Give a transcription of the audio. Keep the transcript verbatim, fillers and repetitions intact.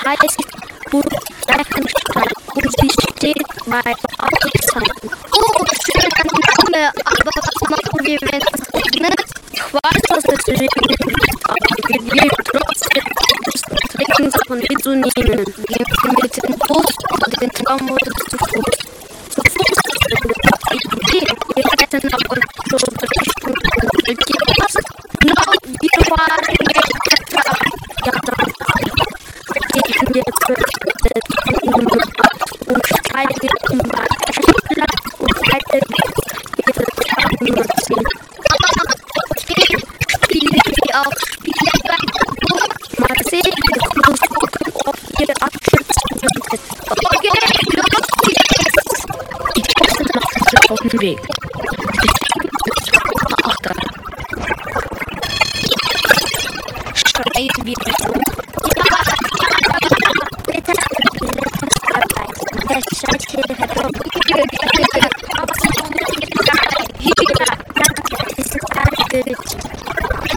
heißt Buchzeichenstein und sie steht bei Auszeiten. Oh, schön, aber was machen wir, wenn es regnet? Ich weiß, dass es regnet, aber wir gehen trotzdem das Trinken mitzunehmen. Gehen wir mit dem Bus oder den Tram oder zu Fuß. Zu Fuß ist eine Idee. Wir hätten aber so Richtung gepasst. Genau, wir waren jetzt da. Ja, da. Gehen wir jetzt und steigen zum Beispiel und halten ihre Taten nutzen. Spielen wir auch Spiele bei mal sehen, wir müssen gucken, ob ihr abschätzen könntet. Okay, los geht's! Die Käse machen sich auf den Weg. Ach, da. Schreien wir so. Bitte, der Scheiß hier herum. Hier, das ist alles